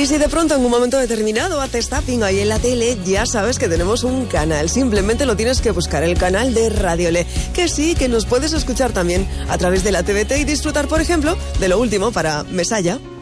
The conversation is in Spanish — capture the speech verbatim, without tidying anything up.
Y si de pronto en un momento determinado haces zapping ahí en la tele, ya sabes que tenemos un canal. Simplemente lo tienes que buscar, el canal de Radiole. Que sí, que nos puedes escuchar también a través de la T V T y disfrutar, por ejemplo, de lo último para Mesalla.